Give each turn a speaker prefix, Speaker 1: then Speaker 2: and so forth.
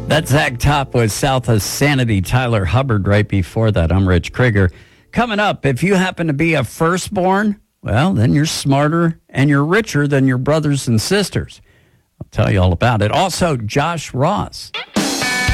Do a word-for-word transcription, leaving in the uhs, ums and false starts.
Speaker 1: That's Zach Top with South of Sanity, Tyler Hubbard right before that. I'm Rich Krieger. Coming up, if you happen to be a firstborn, well, then you're smarter and you're richer than your brothers and sisters. I'll tell you all about it. Also, Josh Ross.